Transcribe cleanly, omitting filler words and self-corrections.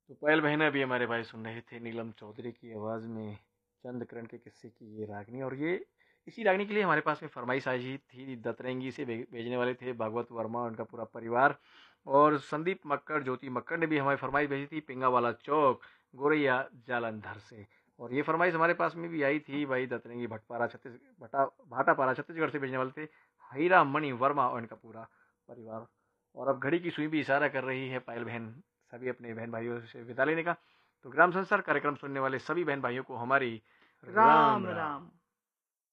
तो पायल बहन अभी हमारे भाई सुन रहे थे नीलम चौधरी की आवाज़ में चंद्रकरण के किस्से की ये रागनी। और ये इसी रागनी के लिए हमारे पास में फरमाइश आई थी। दतरंगी से भेजने वाले थे भागवत वर्मा और उनका पूरा परिवार। और संदीप मक्कड़, ज्योति मक्कड़ ने भी हमारी फरमाइश भेजी थी पिंगा वाला चौक, गोरैया जालंधर से। और ये फरमाइश हमारे पास में भी आई थी भाई दतरंगी भटपारा भाटापारा छत्तीसगढ़ से भेजने वाले थे हीरा मणि वर्मा और इनका पूरा परिवार। और अब घड़ी की सुई भी इशारा कर रही है पायल बहन सभी अपने बहन भाइयों से विदा लेने का। तो ग्राम संसार कार्यक्रम सुनने वाले सभी बहन भाइयों को हमारी राम राम राम। राम।